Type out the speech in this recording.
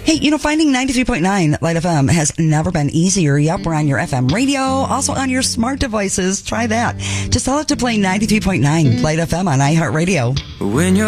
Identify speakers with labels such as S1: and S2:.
S1: Hey, finding 93.9 Light FM has never been easier. Yep, we're on your FM radio, also on your smart devices. Try that. Just tell it to play 93.9 Light FM on iHeartRadio.
S2: When you're